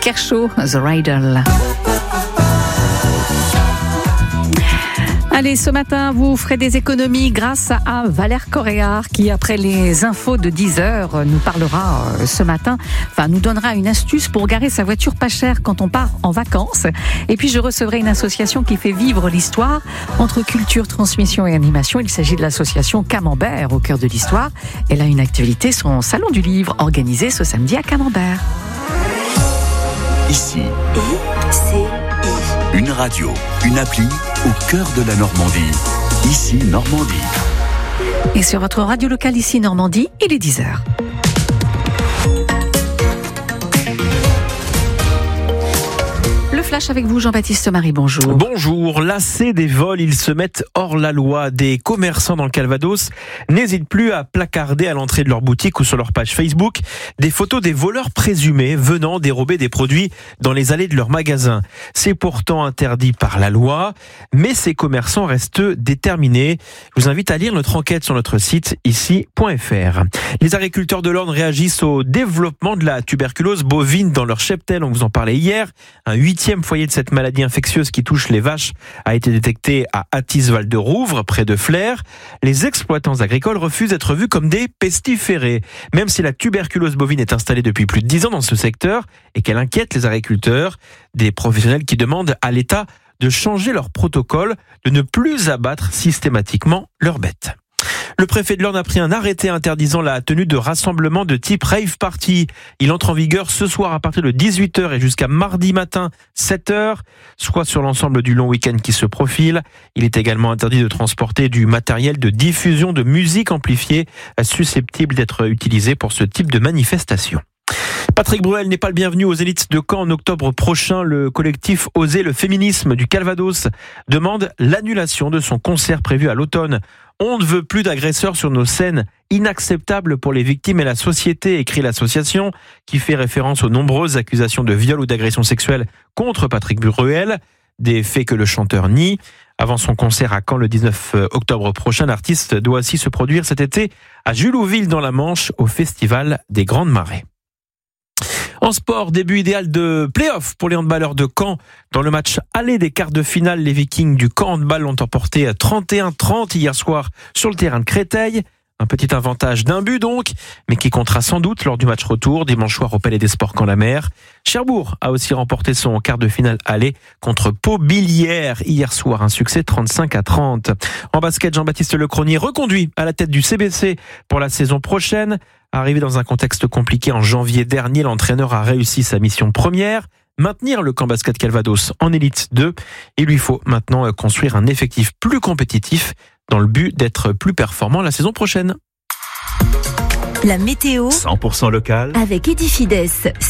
Kershaw, The Riddle. Allez, ce matin, vous ferez des économies grâce à Valère Coréard qui, après les infos de 10h, nous parlera ce matin, nous donnera une astuce pour garer sa voiture pas chère quand on part en vacances. Et puis, je recevrai une association qui fait vivre l'histoire entre culture, transmission et animation. Il s'agit de l'association Camembert au cœur de l'histoire. Elle a une actualité, son salon du livre, organisé ce samedi à Camembert. Ici, une radio, une appli au cœur de la Normandie. Ici, Normandie. Et sur votre radio locale ici, Normandie, il est 10h. Le flash avec vous, Jean-Baptiste Marie, bonjour. Bonjour, lassés des vols, ils se mettent hors la loi. Des commerçants dans le Calvados n'hésitent plus à placarder à l'entrée de leur boutique ou sur leur page Facebook des photos des voleurs présumés venant dérober des produits dans les allées de leur magasin. C'est pourtant interdit par la loi, mais ces commerçants restent déterminés. Je vous invite à lire notre enquête sur notre site ici.fr. Les agriculteurs de l'Orne réagissent au développement de la tuberculose bovine dans leur cheptel. On vous en parlait hier. Un 8e foyer de cette maladie infectieuse qui touche les vaches a été détecté à Attis-Val-de-Rouvre, près de Flers. Les exploitants agricoles refusent d'être vus comme des pestiférés, même si la tuberculose bovine est installée depuis plus de 10 ans dans ce secteur et qu'elle inquiète les agriculteurs. Des professionnels qui demandent à l'État de changer leur protocole, de ne plus abattre systématiquement leurs bêtes. Le préfet de l'Orne a pris un arrêté interdisant la tenue de rassemblements de type rave party. Il entre en vigueur ce soir à partir de 18h et jusqu'à mardi matin 7h, soit sur l'ensemble du long week-end qui se profile. Il est également interdit de transporter du matériel de diffusion de musique amplifiée susceptible d'être utilisé pour ce type de manifestation. Patrick Bruel n'est pas le bienvenu aux Zénith de Caen en octobre prochain. Le collectif Oser le féminisme du Calvados demande l'annulation de son concert prévu à l'automne. On ne veut plus d'agresseurs sur nos scènes, inacceptable pour les victimes et la société, écrit l'association, qui fait référence aux nombreuses accusations de viol ou d'agression sexuelle contre Patrick Bruel, des faits que le chanteur nie. Avant son concert à Caen le 19 octobre prochain, l'artiste doit aussi se produire cet été à Julouville dans la Manche, au Festival des Grandes Marées. En sport, début idéal de play-off pour les handballeurs de Caen. Dans le match aller des quarts de finale, les Vikings du Caen Handball ont emporté 31-30 hier soir sur le terrain de Créteil. Un petit avantage d'un but donc, mais qui comptera sans doute lors du match retour dimanche soir au Palais des Sports Caen-la-Mer. Cherbourg a aussi remporté son quart de finale aller contre Pau-Billière hier soir, un succès 35-30. En basket, Jean-Baptiste Lecronier reconduit à la tête du CBC pour la saison prochaine. Arrivé dans un contexte compliqué en janvier dernier, l'entraîneur a réussi sa mission première, maintenir le camp basket Calvados en élite 2. Il lui faut maintenant construire un effectif plus compétitif dans le but d'être plus performant la saison prochaine. La météo 100% local avec Edifides.